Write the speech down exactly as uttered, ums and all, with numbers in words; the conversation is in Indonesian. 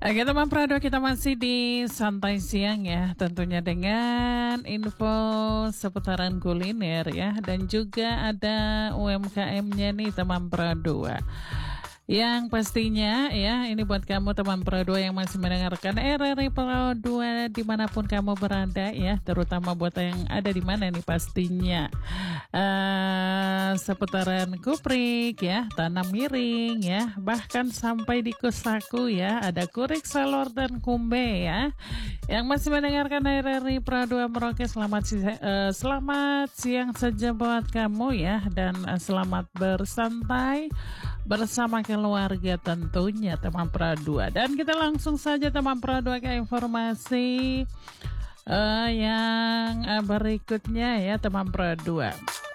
Oke teman Prado, kita masih di Santai Siang ya, tentunya dengan info seputaran kuliner ya, dan juga ada U M K M-nya nih teman Prado. Yang pastinya ya, ini buat kamu teman Pro dua yang masih mendengarkan R R I Pro dua dimanapun kamu berada ya, terutama buat yang ada di mana nih pastinya uh, seputaran Kuprik ya, Tanah Miring ya, bahkan sampai di Kusaku ya, ada Kurik, Salor dan Kumbe ya. Yang masih mendengarkan R R I Pro dua Merauke, selamat si uh, selamat siang saja buat kamu ya, dan uh, selamat bersantai bersama keluarga tentunya teman Pro dua. Dan kita langsung saja teman Pro dua ke informasi uh, yang uh, berikutnya ya teman Pro dua.